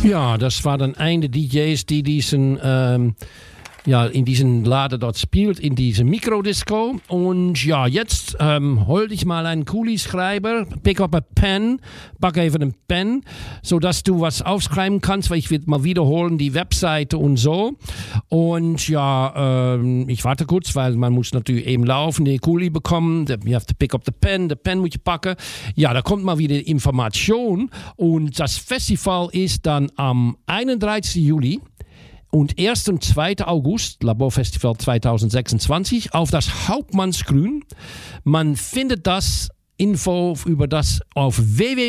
Ja, das war dann eine DJs, die diesen, in diesen Laden dort spielt, in diesem Mikrodisco. Und ja, jetzt hol dich mal einen Kulischreiber, pick up a pen, pack even einen Pen, sodass du was aufschreiben kannst, weil ich will mal wiederholen, die Webseite und so. Und ja, ich warte kurz, weil man muss natürlich eben laufen, den Kuli bekommen. You have to pick up the pen muss je packen. Ja, da kommt mal wieder Information. Und das Festival ist dann am 31. Juli. Und 1. und 2. August, Laborfestival 2026, auf das Hauptmannsgrün. Man findet das Info über das auf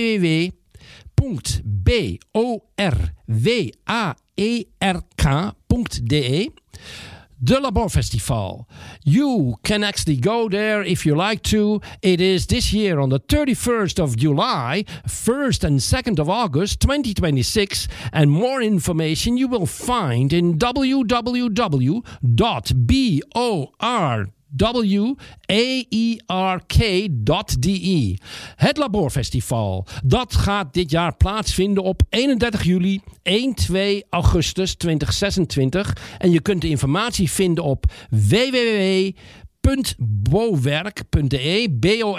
www.borwerk.de. The Labor Festival. You can actually go there if you like to. It is this year on the 31st of July, 1st and 2nd of August 2026. And more information you will find in www.borwerk.de. Het Laborfestival, dat gaat dit jaar plaatsvinden op 31 juli, 1-2 augustus 2026. En je kunt de informatie vinden op www.borwerk.de,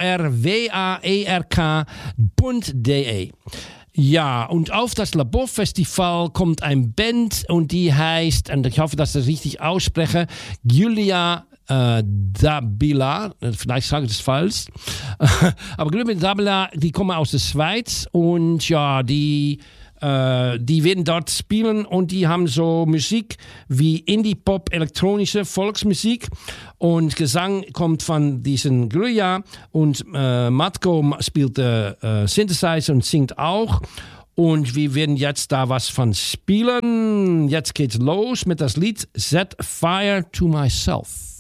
borwerk.de. Ja, und auf das Laborfestival kommt ein Band und die heißt, und ich hoffe, dass ich das richtig ausspreche, Julia Dabila, vielleicht sage ich das falsch, aber Julia Dabila, die kommen aus der Schweiz und ja, die werden dort spielen und die haben so Musik wie Indie-Pop, elektronische Volksmusik und Gesang kommt von diesen Julia und Matko spielt Synthesizer und singt auch. Und wir werden jetzt da was von spielen. Jetzt geht's los mit das Lied Set Fire to Myself.